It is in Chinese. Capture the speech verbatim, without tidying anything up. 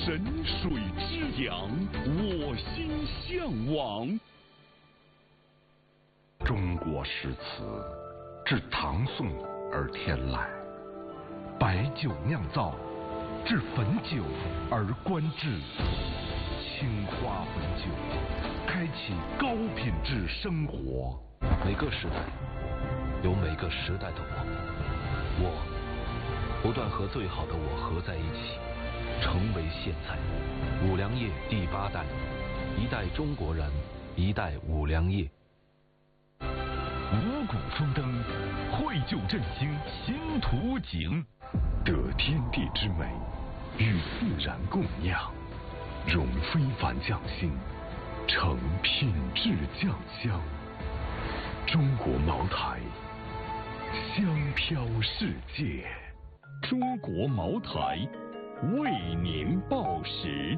神水之阳，我心向往。 中国诗词自唐宋而天来，白酒酿造，至汾酒而观之。青花汾酒，开启高品质生活。 每个时代有每个时代的我，我不断和最好的我合在一起，成为现在。五粮液第八代，一代中国人，一代五粮液。 五谷丰登，绘就振兴新图景，得天地之美，与自然共酿，融非凡匠心，成品质酱香。中国茅台，香飘世界。中国茅台，为您报时。